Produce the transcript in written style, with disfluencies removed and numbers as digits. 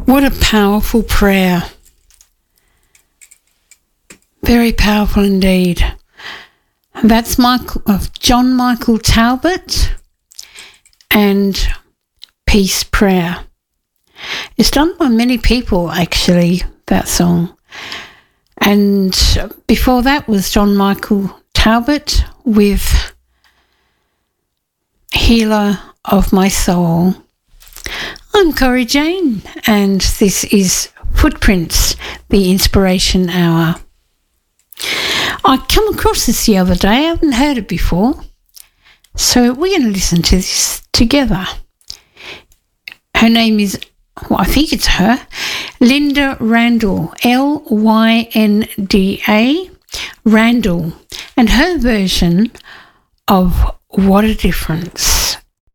What a powerful prayer. Very powerful indeed. That's John Michael Talbot and Peace Prayer. It's done by many people, actually, that song. And before that was John Michael Talbot with Healer of My Soul. I'm Corrie Jane, and this is Footprints, the Inspiration Hour. I come across this the other day. I haven't heard it before. So we're going to listen to this together. Her name is, well, I think it's her, Lynda Randall, Lynda Randall, and her version of What a Difference.